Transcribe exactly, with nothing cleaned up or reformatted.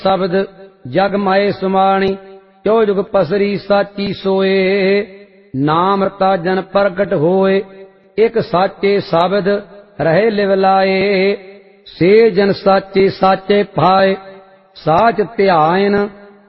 शब्द जग माए सुमाणी चौ जुग पसरी साची सोए। नाम रता जन प्रगट होए एक साचे शब्द रहे लिवलाए। से जन साचे साचे पाए साच ध्यान